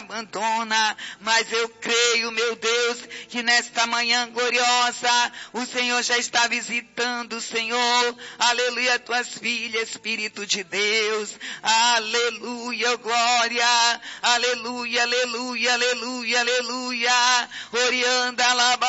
abandona, mas eu creio, meu Deus, que nesta manhã gloriosa, o Senhor já está visitando, Senhor, aleluia, tuas filhas, Espírito de Deus, aleluia, glória, aleluia, aleluia, aleluia, aleluia, orianda, alaba,